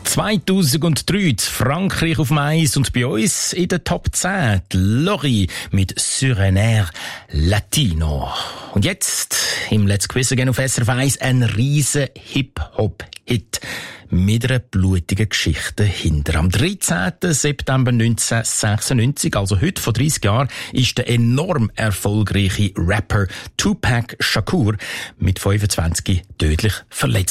2003 in Frankreich auf dem Eis und bei uns in der Top 10 die Lori mit Sur un air latino. Und jetzt im Let's Quiz Again auf SRF 1 ein riesen Hip-Hop-Hit mit einer blutigen Geschichte hinter. Am 13. September 1996, also heute vor 30 Jahren, ist der enorm erfolgreiche Rapper Tupac Shakur mit 25 tödlich verletzt